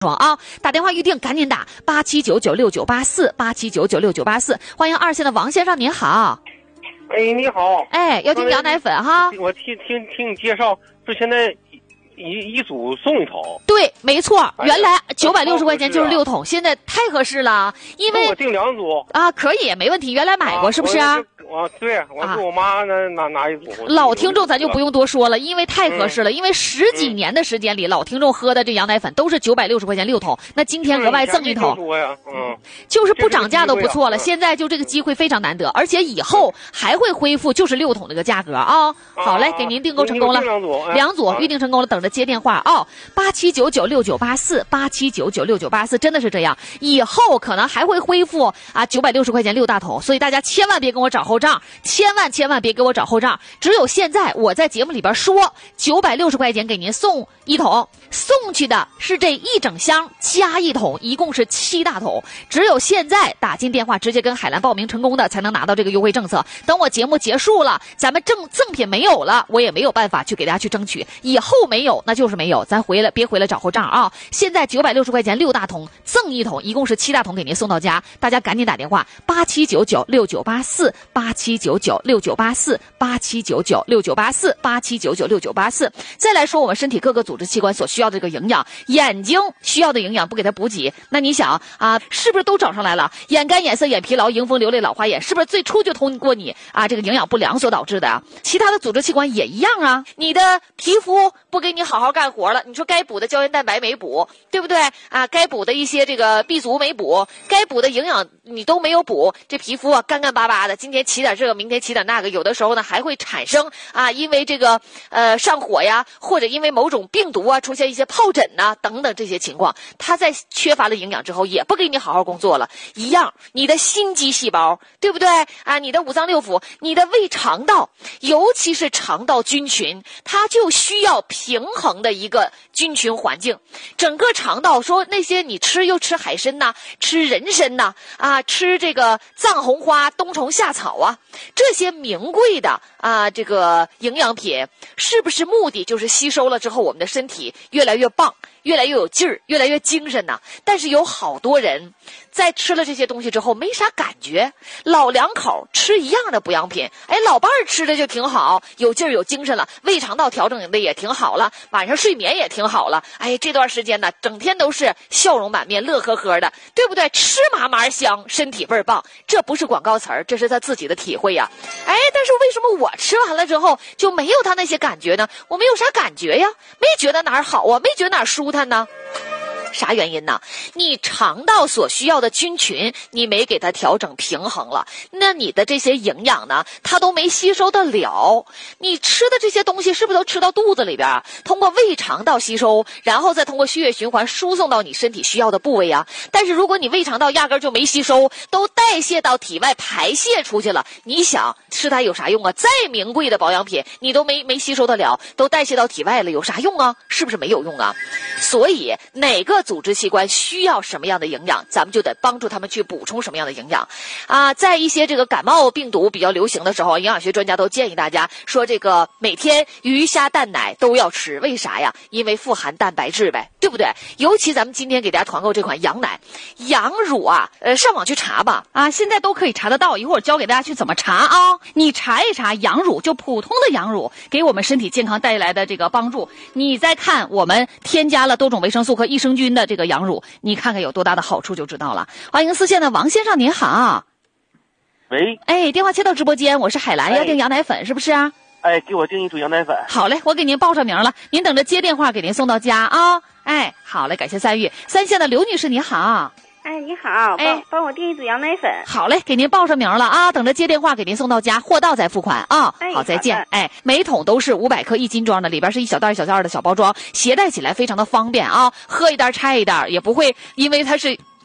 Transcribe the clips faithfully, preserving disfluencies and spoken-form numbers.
啊，打电话预定赶紧打八七九九六九八四八七九九六九八四，欢迎二线的王先生，您好。 哎，你好。 哎，要听羊奶粉哈。 我听听听你介绍，是现在一一组送一桶。 对，没错，原来九百六十块钱就是六桶，现在太合适了，因为我订两组啊，可以没问题，原来买过、啊、是不是啊？ 我对我给我妈那拿拿一组。 老听众咱就不用多说了，因为太合适了、嗯、因为十几年的时间里、嗯、老听众喝的这羊奶粉都是九百六十块钱六桶，那今天额外赠一桶， 嗯， 就是不涨价都不错了、嗯、现在就这个机会非常难得，而且以后还会恢复就是六桶这个价格啊、哦、好嘞，给您订购成功了， 两组两组预定成功了，等着接电话啊、哦、八七九九六九八四八七九九六九八四，真的是这样，以后可能还会恢复啊九百六十块钱六大桶，所以大家千万别跟我找后账，千万千万别给我找后账，只有现在我在节目里边说九百六十块钱给您送一桶，送去的是这一整箱加一桶，一共是七大桶，只有现在打进电话直接跟海澜报名成功的才能拿到这个优惠政策，等我节目结束了，咱们赠赠品没有了，我也没有办法去给大家去争取，以后没有那就是没有，咱回来别回来找后账啊！现在九百六十块钱六大桶赠一桶，一共是七大桶给您送到家，大家赶紧打电话八七九九六九八四八七九九六九八四八七九九六九八四八七九九六九八四。再来说我们身体各个组织器官所需要的这个营养，眼睛需要的营养不给它补给，那你想啊，是不是都找上来了？眼干、眼涩、眼疲劳、迎风流泪、老花眼，是不是最初就通过你啊这个营养不良所导致的啊？其他的组织器官也一样啊，你的皮肤不给你好好干活了，你说该补的胶原蛋白没补，对不对啊？该补的一些这个 B 族没补，该补的营养你都没有补，这皮肤啊干干巴巴的，今天起点这个，明天起点那个，有的时候呢还会产生啊，因为这个呃上火呀，或者因为某种病毒啊出现一些疱疹呐、啊、等等这些情况，它在缺乏了营养之后也不给你好好工作了，一样，你的心肌细胞，对不对啊？你的五脏六腑，你的胃肠道，尤其是肠道菌群，它就需要平衡的一个菌群环境。整个肠道说那些你吃又吃海参呐，吃人参呐，啊，吃这个藏红花、冬虫夏草啊，这些名贵的啊这个营养品，是不是目的就是吸收了之后我们的身体越来越棒，越来越有劲儿，越来越精神呢？但是有好多人在吃了这些东西之后没啥感觉，老两口吃一样的补养品，哎，老伴儿吃的就挺好，有劲儿有精神了，胃肠道调整的也挺好了，晚上睡眠也挺好了，哎，这段时间呢整天都是笑容满面，乐呵呵的，对不对？吃嘛嘛香，身体倍儿棒，这不是广告词儿，这是他自己的体会呀。哎，但是为什么我吃完了之后就没有他那些感觉呢？我没有啥感觉呀，没觉得哪儿好啊，没觉得哪儿舒坦呢？啥原因呢？你肠道所需要的菌群你没给它调整平衡了，那你的这些营养呢它都没吸收得了，你吃的这些东西是不是都吃到肚子里边，通过胃肠道吸收，然后再通过血液循环输送到你身体需要的部位啊？但是如果你胃肠道压根就没吸收，都代谢到体外排泄出去了，你想吃它有啥用啊？再名贵的保养品你都没没吸收得了，都代谢到体外了，有啥用啊？是不是没有用啊？所以哪个组织器官需要什么样的营养，咱们就得帮助他们去补充什么样的营养啊。在一些这个感冒病毒比较流行的时候，营养学专家都建议大家说，这个每天鱼虾蛋奶都要吃，为啥呀？因为富含蛋白质呗，对不对？尤其咱们今天给大家团购这款羊奶、羊乳啊，呃，上网去查吧啊，现在都可以查得到，一会儿教给大家去怎么查啊。你查一查羊乳，就普通的羊乳给我们身体健康带来的这个帮助，你再看我们添加了多种维生素和益生菌的这个羊乳，你看看有多大的好处就知道了。欢迎四线的王先生，您好。 喂， 哎，电话切到直播间，我是海兰，要订羊奶粉是不是啊？ 哎，给我订一组羊奶粉。 好嘞，我给您报上名了，您等着接电话给您送到家啊。哎，好嘞，感谢参与。三线的刘女士，你好。 哎，你好， 哎， 帮帮我订一组羊奶粉。 好嘞，给您报上名了啊，等着接电话给您送到家，货到再付款啊。 哎， 好，再见。哎，每桶都是五百克一斤装的，里边是一小袋一小袋的小包装，携带起来非常的方便啊，喝一袋拆一袋，也不会因为它是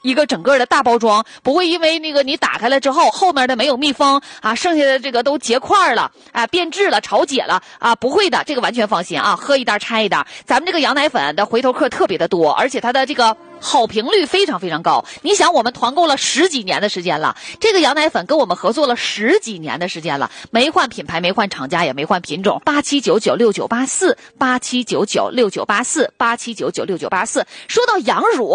一个整个的大包装，不会因为那个你打开了之后后面的没有密封啊，剩下的这个都结块了啊，变质了，潮解了啊，不会的，这个完全放心啊，喝一袋拆一袋。咱们这个羊奶粉的回头客特别的多，而且它的这个好评率非常非常高。你想，我们团购了十几年的时间了，这个羊奶粉跟我们合作了十几年的时间了，没换品牌，没换厂家，也没换品种。八七九九六九八四，八七九九六九八四，八七九九六九八四。说到羊乳，